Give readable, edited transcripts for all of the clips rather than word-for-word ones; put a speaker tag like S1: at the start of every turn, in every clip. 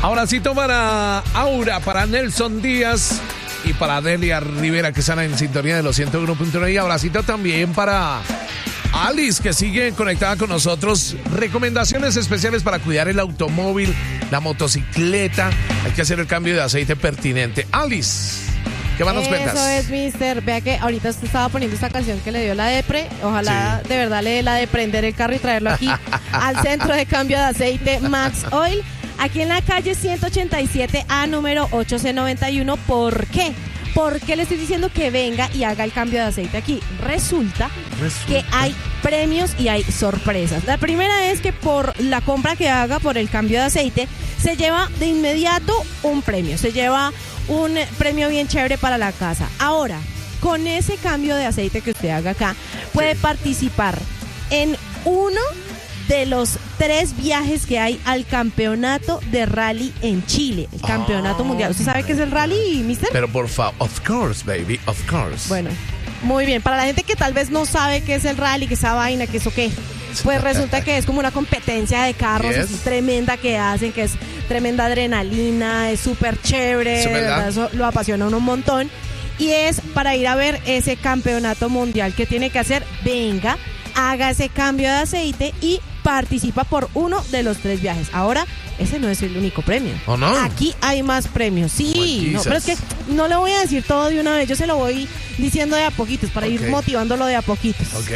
S1: Abracito para Aura, para Nelson Díaz y para Delia Rivera, que están en sintonía de los 101.9. Y abracito también para Alice, que sigue conectada con nosotros. Recomendaciones especiales para cuidar el automóvil, la motocicleta. Hay que hacer el cambio de aceite pertinente. Alice, ¿qué más nos cuentas?
S2: Eso es, mister. Vea que ahorita usted estaba poniendo esta canción que le dio la depre. Ojalá de verdad le dé la de prender el carro y traerlo aquí al centro de cambio de aceite Max Oil. Aquí en la calle 187A, número 8C91. ¿Por qué? ¿Por qué le estoy diciendo que venga y haga el cambio de aceite aquí? Resulta que hay premios y hay sorpresas. La primera es que por la compra que haga por el cambio de aceite, se lleva de inmediato un premio. Se lleva un premio bien chévere para la casa. Ahora, con ese cambio de aceite que usted haga acá, puede participar en uno de los 3 viajes que hay al campeonato de rally en Chile, el campeonato mundial. ¿Usted sabe qué es el rally, mister?
S1: Pero por favor, of course, baby, of course.
S2: Bueno, muy bien. Para la gente que tal vez no sabe qué es el rally, que esa vaina, que eso qué, pues resulta que es como una competencia de carros así tremenda que hacen, que es tremenda adrenalina, es súper chévere,
S1: ¿Es verdad?
S2: eso lo apasiona a uno un montón. Y es para ir a ver ese campeonato mundial. ¿Qué tiene que hacer? Venga, haga ese cambio de aceite y participa por uno de los 3 viajes. Ahora, ese no es el único premio.
S1: ¿O no?
S2: Aquí hay más premios. Sí, no, pero es que no le voy a decir todo de una vez. Yo se lo voy diciendo de a poquitos para ir motivándolo de a poquitos.
S1: Ok.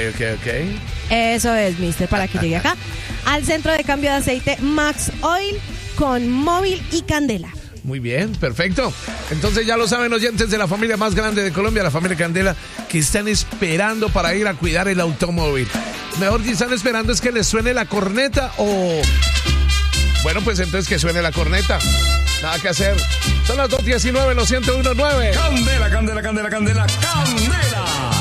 S2: Eso es, mister, para que llegue acá al centro de cambio de aceite Max Oil con móvil y candela.
S1: Muy bien, perfecto. Entonces ya lo saben, oyentes de la familia más grande de Colombia, la familia Candela, que están esperando para ir a cuidar el automóvil. Mejor si están esperando es que les suene la corneta o... Bueno, pues entonces que suene la corneta. Nada que hacer. Son las 2:19, los 101.9.
S3: Candela, candela, candela, candela, candela.